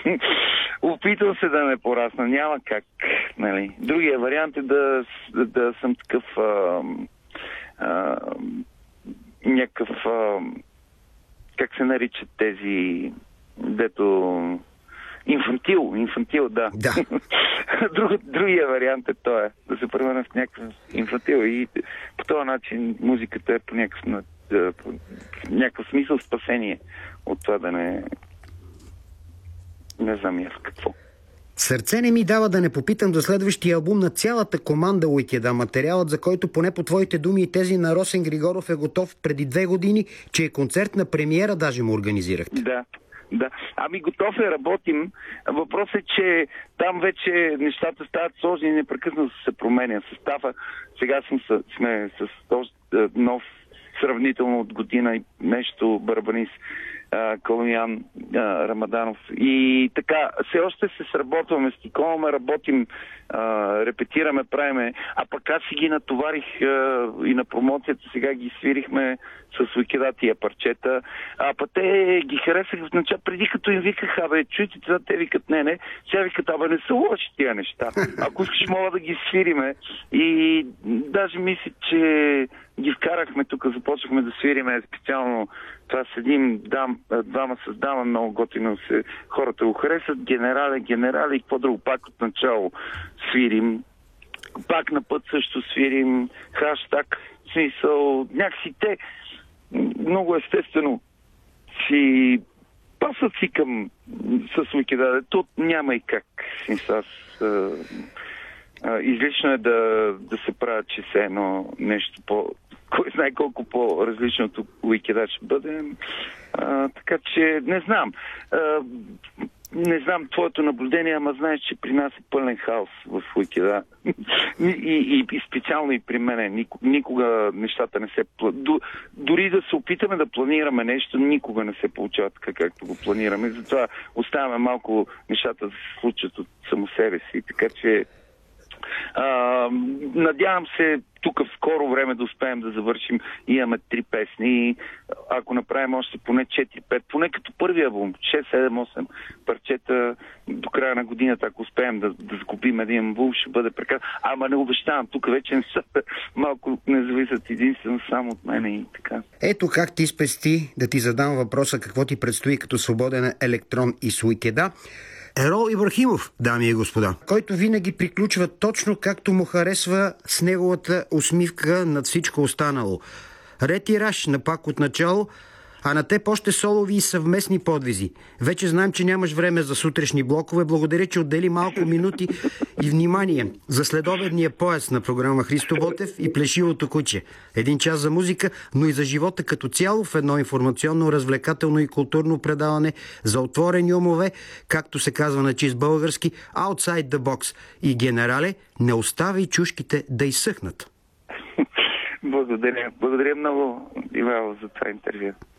Опитвам се да не порасна. Няма как. Нали. Другия вариант е да съм такъв някакъв как се наричат тези дето инфантил, да. Другия вариант е това, да се превърна в някакъв инфантил и по този начин музиката е по някакъв смисъл спасение от това да не знам аз какво. Сърце не ми дава да не попитам за следващия албум на цялата команда Уикеда. Материалът, за който поне по твоите думи и тези на Росен Григоров е готов преди 2 години, че е концерт на премиера, даже му организирахте. Да. Ами готов е, работим. Въпросът е, че там вече нещата стават сложни и непрекъснато се променя състава. Сега сме с нов сравнително от година и нещо барабанист Калуян Рамаданов. И така, все още се сработваме, стиковаме, работим, репетираме, правиме. А пък аз си ги натоварих и на промоцията, сега ги свирихме с Уикеда тия парчета. А пък те ги харесах в начало, преди като им виках, чуйте това, те викат не. Сега викат, не са лоши тия неща. Ако искаш, мога да ги свириме. И даже мисля, че ги вкарахме тук, започнахме да свириме специално. Това седим двама с дама, много готино се. Хората го харесат, генерали и какво друго. Пак от начало свирим. Пак на път също свирим. Хаштаг, в смисъл, някакси те много естествено си пасат си към с Уикеда. Тут няма и как. Смисъл, излишно е да се правят, че се едно нещо кой знае колко по-различно от Уикеда ще бъде. Така че не знам. Не знам твоето наблюдение, ама знаеш, че при нас е пълен хаос в Уикеда. И специално и при мене. Никога нещата не се... Дори да се опитаме да планираме нещо, никога не се получава така, както го планираме. Затова оставяме малко нещата да се случат от само себе си. Така че надявам се тук в скоро време да успеем да завършим. Имаме 3 песни. Ако направим още поне 4-5, поне като първи албум, 6-7-8 парчета до края на годината, ако успеем да закупим един албум, ще бъде прекрасно. Ама не обещавам, тук вече нещата малко не зависят единствено само от мен и така. Ето как ти спести да ти задам въпроса какво ти предстои като свободен електрон и с Уикеда. Ерол Ибрахимов, дами и господа, който винаги приключва точно както му харесва с неговата усмивка над всичко останало. Ред и раш на пак от начало, а на теб още солови и съвместни подвизи. Вече знаем, че нямаш време за сутрешни блокове. Благодаря, че отдели малко минути и внимание за следобедния пояс на програма Христо Ботев и Плешивото куче. 1 час за музика, но и за живота като цяло в едно информационно, развлекателно и културно предаване за отворени умове, както се казва на чист български, outside the box. И генерале, не оставяй чушките да изсъхнат. Благодаря много, Ивайло, за това интервю.